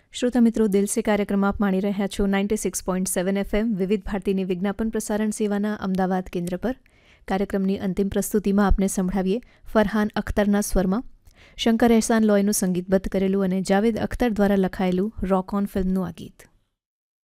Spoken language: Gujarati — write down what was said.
શ્રોતા મિત્રો, દિલ સે કાર્યક્રમ આપ માણી રહ્યા છો 96.7 FM વિવિધ ભારતીની વિજ્ઞાપન પ્રસારણ સેવાના અમદાવાદ કેન્દ્ર પર. કાર્યક્રમની અંતિમ પ્રસ્તુતિમાં આપને સંભળાવીએ ફરહાન અખ્તરના સ્વરમાં શંકર એહસાન લોયનું સંગીતબદ્ધ કરેલું અને જાવેદ અખ્તર દ્વારા લખાયેલું રોક ઓન ફિલ્મનું આ ગીત.